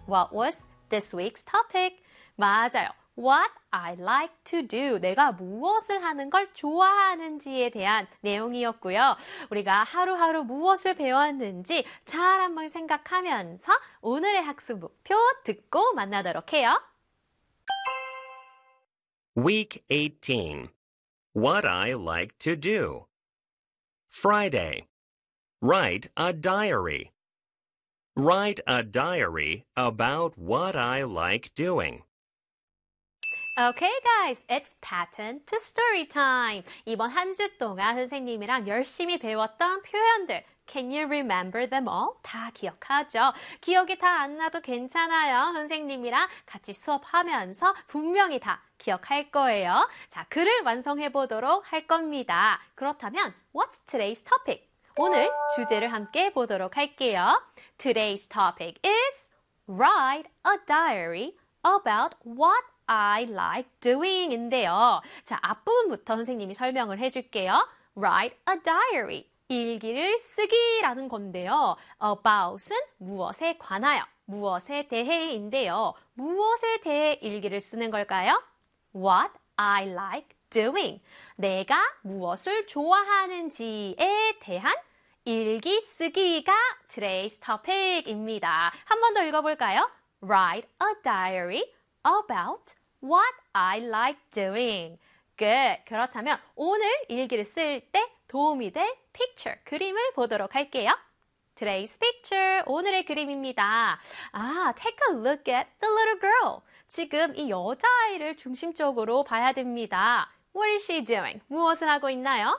What was this week's topic? 맞아요. What I like to do. 내가 무엇을 하는 걸 좋아하는지에 대한 내용이었고요. 우리가 하루하루 무엇을 배웠는지 잘 한번 생각하면서 오늘의 학습 목표 듣고 만나도록 해요. Week 18. What I like to do. Friday. Write a diary. Write a diary about what I like doing. Okay, guys, it's pattern to story time. 이번 한 주 동안 선생님이랑 열심히 배웠던 표현들. Can you remember them all? 다 기억하죠? 기억이 다 안 나도 괜찮아요. 선생님이랑 같이 수업하면서 분명히 다 기억할 거예요. 자, 글을 완성해 보도록 할 겁니다. 그렇다면, what's today's topic? 오늘 주제를 함께 보도록 할게요. Today's topic is write a diary about what I like doing 인데요. 자, 앞부분부터 선생님이 설명을 해줄게요. Write a diary. 일기를 쓰기라는 건데요. about은 무엇에 관하여, 무엇에 대해인데요. 무엇에 대해 일기를 쓰는 걸까요? What I like doing. 내가 무엇을 좋아하는지에 대한 일기 쓰기가 today's topic입니다. 한 번 더 읽어볼까요? Write a diary about what I like doing. Good. 그렇다면 오늘 일기를 쓸 때 도움이 될 picture, 그림을 보도록 할게요. Today's picture, 오늘의 그림입니다. Take a look at the little girl. 지금 이 여자아이를 중심적으로 봐야 됩니다. What is she doing? 무엇을 하고 있나요?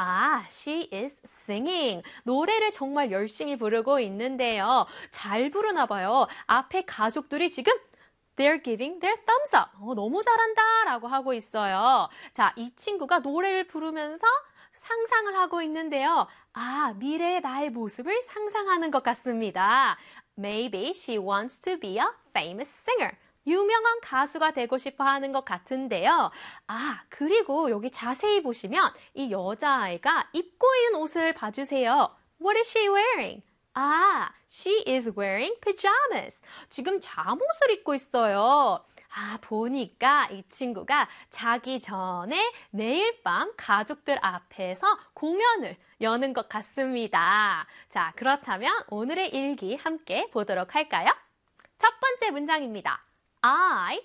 She is singing. 노래를 정말 열심히 부르고 있는데요. 잘 부르나 봐요. 앞에 가족들이 지금 They're giving their thumbs up. 너무 잘한다 라고 하고 있어요. 자, 이 친구가 노래를 부르면서 상상을 하고 있는데요. 미래의 나의 모습을 상상하는 것 같습니다. Maybe she wants to be a famous singer. 유명한 가수가 되고 싶어 하는 것 같은데요. 그리고 여기 자세히 보시면 이 여자아이가 입고 있는 옷을 봐주세요. What is she wearing? She is wearing pajamas. 지금 잠옷을 입고 있어요. 보니까 이 친구가 자기 전에 매일 밤 가족들 앞에서 공연을 여는 것 같습니다. 자, 그렇다면 오늘의 일기 함께 보도록 할까요? 첫 번째 문장입니다. I,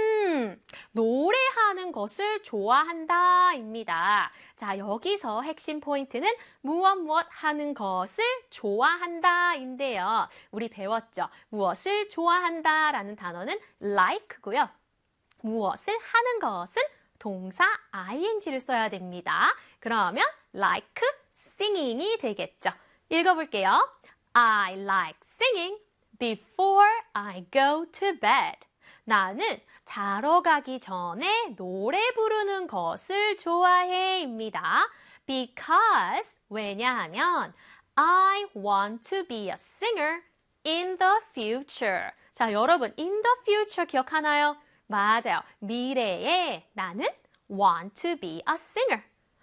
노래하는 것을 좋아한다 입니다. 자, 여기서 핵심 포인트는 무엇 하는 것을 좋아한다 인데요. 우리 배웠죠? 무엇을 좋아한다 라는 단어는 like고요. 무엇을 하는 것은 동사 ing를 써야 됩니다. 그러면 like singing이 되겠죠. 읽어볼게요. I like singing before I go to bed. 나는 자러 가기 전에 노래 부르는 것을 좋아해입니다. Because, 왜냐하면 I want to be a singer in the future. 자, 여러분, in the future 기억하나요? 맞아요. 미래에 나는 want to be a singer.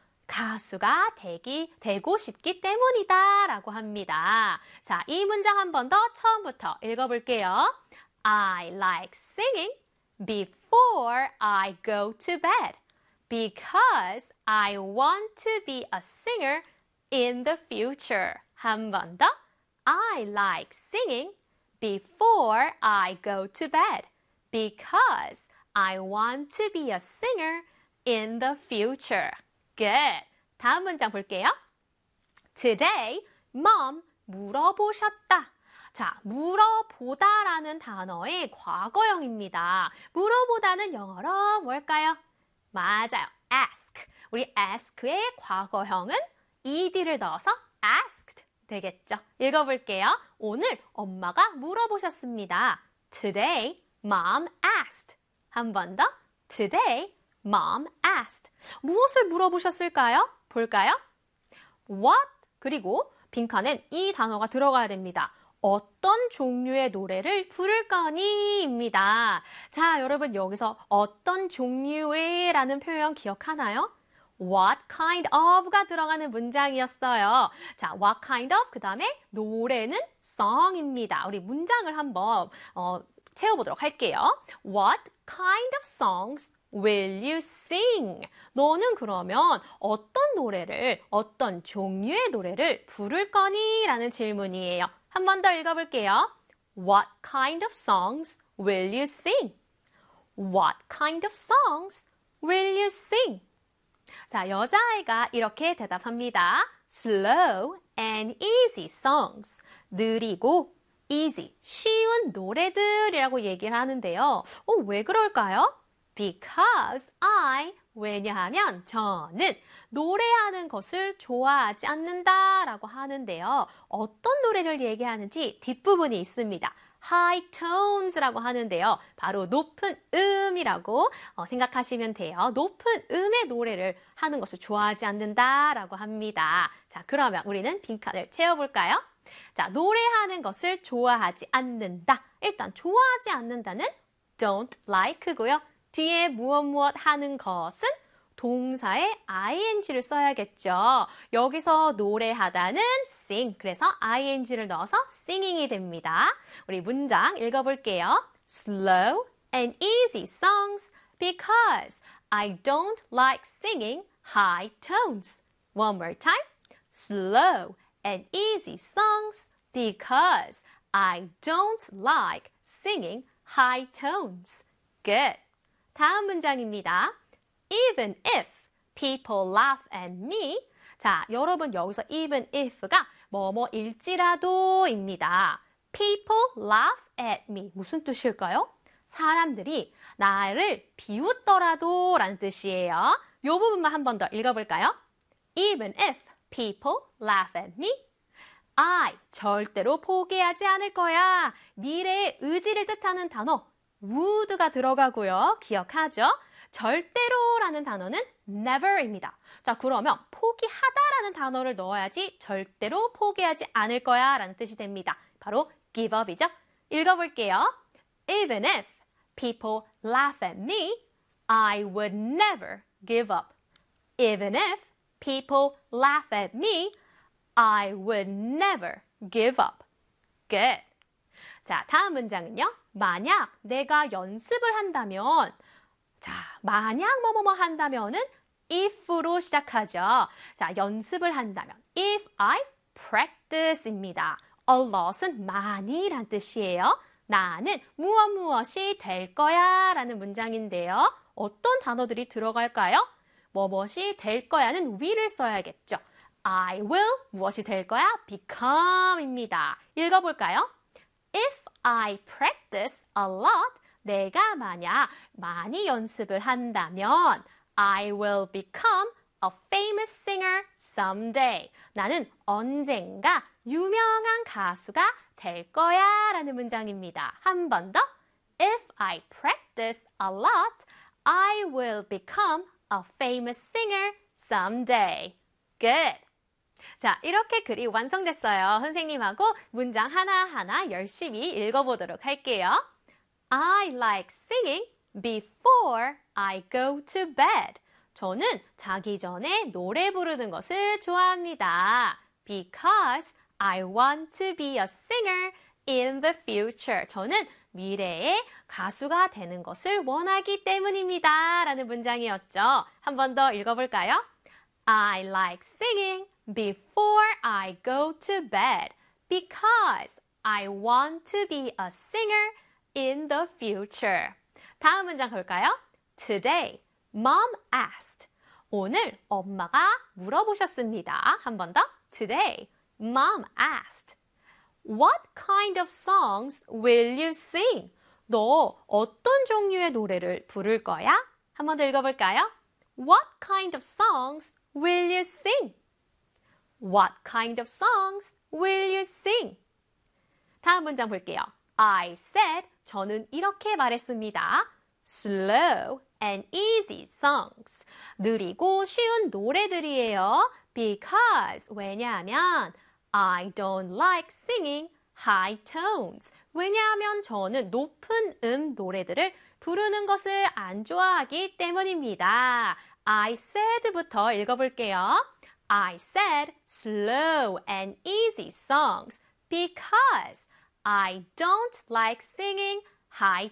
가수가 되고 싶기 때문이다 라고 합니다. 자, 이 문장 한 번 더 처음부터 읽어볼게요. I like singing before I go to bed because I want to be a singer in the future. 한 번 더. I like singing before I go to bed because I want to be a singer in the future. Good. 다음 문장 볼게요. Today, Mom 물어보셨다. 자, 물어보다라는 단어의 과거형입니다. 물어보다는 영어로 뭘까요? 맞아요. ask. 우리 ask의 과거형은 ed를 넣어서 asked 되겠죠. 읽어볼게요. 오늘 엄마가 물어보셨습니다. Today, Mom asked. 한 번 더. Today, Mom asked. 무엇을 물어보셨을까요? 볼까요? What 그리고 빈칸엔 이 단어가 들어가야 됩니다. 어떤 종류의 노래를 부를 거니? 입니다. 자, 여러분 여기서 어떤 종류의 라는 표현 기억하나요? what kind of가 들어가는 문장이었어요. 자, what kind of, 그 다음에 노래는 song입니다. 우리 문장을 한번 채워보도록 할게요. What kind of songs will you sing? 너는 그러면 어떤 노래를, 어떤 종류의 노래를 부를 거니? 라는 질문이에요. 한 번 더 읽어볼게요. What kind of songs will you sing? What kind of songs will you sing? 자, 여자아이가 이렇게 대답합니다. Slow and easy songs. 느리고 easy, 쉬운 노래들이라고 얘기를 하는데요. 왜 그럴까요? Because 왜냐하면 저는 노래하는 것을 좋아하지 않는다라고 하는데요. 어떤 노래를 얘기하는지 뒷부분이 있습니다. high tones라고 하는데요. 바로 높은 음이라고 생각하시면 돼요. 높은 음의 노래를 하는 것을 좋아하지 않는다라고 합니다. 자, 그러면 우리는 빈칸을 채워볼까요? 자, 노래하는 것을 좋아하지 않는다. 일단 좋아하지 않는다는 don't like고요. 뒤에 무엇 하는 것은 동사에 ing를 써야겠죠. 여기서 노래하다는 sing. 그래서 ing를 넣어서 singing이 됩니다. 우리 문장 읽어볼게요. Slow and easy songs because I don't like singing high tones. One more time. Slow and easy songs because I don't like singing high tones. Good. 다음 문장입니다. Even if people laugh at me. 자, 여러분 여기서 even if가 뭐뭐일지라도입니다. People laugh at me. 무슨 뜻일까요? 사람들이 나를 비웃더라도 라는 뜻이에요. 이 부분만 한 번 더 읽어볼까요? Even if people laugh at me. I 절대로 포기하지 않을 거야. 미래의 의지를 뜻하는 단어 would가 들어가고요. 기억하죠? 절대로라는 단어는 never입니다. 자, 그러면 포기하다라는 단어를 넣어야지 절대로 포기하지 않을 거야 라는 뜻이 됩니다. 바로 give up이죠. 읽어볼게요. Even if people laugh at me, I would never give up. Even if people laugh at me, I would never give up. Good. 자, 다음 문장은요. 만약 내가 연습을 한다면, 자, 만약 뭐뭐뭐 한다면은 if로 시작하죠. 자, 연습을 한다면 if I practice입니다. A lot은 많이란 뜻이에요. 나는 무엇이 될 거야 라는 문장인데요. 어떤 단어들이 들어갈까요? 무엇이 될 거야는 will을 써야겠죠. I will 무엇이 될 거야? become입니다. 읽어볼까요? If I practice a lot, 내가 만약 많이 연습을 한다면 I will become a famous singer someday. 나는 언젠가 유명한 가수가 될 거야 라는 문장입니다. 한 번 더. If I practice a lot, I will become a famous singer someday. Good. 자, 이렇게 글이 완성됐어요. 선생님하고 문장 하나하나 열심히 읽어보도록 할게요. I like singing before I go to bed. 저는 자기 전에 노래 부르는 것을 좋아합니다. Because I want to be a singer in the future. 저는 미래에 가수가 되는 것을 원하기 때문입니다. 라는 문장이었죠. 한 번 더 읽어볼까요? I like singing before I go to bed because I want to be a singer in the future. 다음 문장 볼까요? Today, Mom asked. 오늘 엄마가 물어보셨습니다. 한 번 더. Today, Mom asked. What kind of songs will you sing? 너 어떤 종류의 노래를 부를 거야? 한 번 더 읽어볼까요? What kind of songs will you sing? What kind of songs will you sing? 다음 문장 볼게요. I said, 저는 이렇게 말했습니다. Slow and easy songs. 느리고 쉬운 노래들이에요. Because, 왜냐하면 I don't like singing high tones. 왜냐하면 저는 높은 노래들을 부르는 것을 안 좋아하기 때문입니다. I said부터 읽어볼게요. I said slow and easy songs because I don't like singing high